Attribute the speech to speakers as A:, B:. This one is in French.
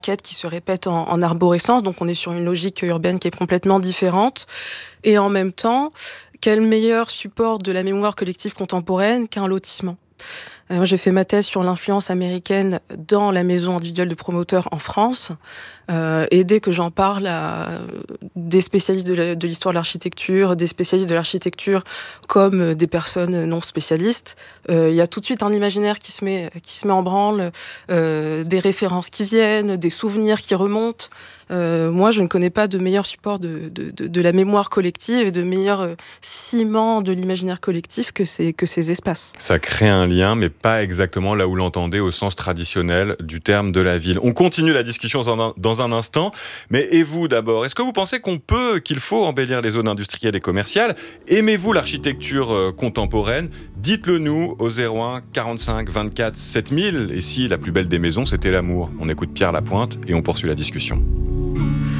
A: quête qui se répète en arborescence, donc on est sur une logique urbaine qui est complètement différente. Et en même temps, quel meilleur support de la mémoire collective contemporaine qu'un lotissement ? Moi, j'ai fait ma thèse sur l'influence américaine dans la maison individuelle de promoteurs en France. Et dès que j'en parle à des spécialistes de l'histoire de l'architecture, des spécialistes de l'architecture comme des personnes non spécialistes, il y a tout de suite un imaginaire qui se met en branle, des références qui viennent, des souvenirs qui remontent. Moi, je ne connais pas de meilleur support de la mémoire collective et de meilleur ciment de l'imaginaire collectif que ces espaces.
B: Ça crée un lien, mais pas exactement là où l'entendait au sens traditionnel du terme de la ville. On continue la discussion dans un instant, mais et vous d'abord, est-ce que vous pensez qu'il faut embellir les zones industrielles et commerciales ? Aimez-vous l'architecture contemporaine ? Dites-le nous au 01 45 24 7000. Et si la plus belle des maisons, c'était l'amour ? On écoute Pierre Lapointe et on poursuit la discussion.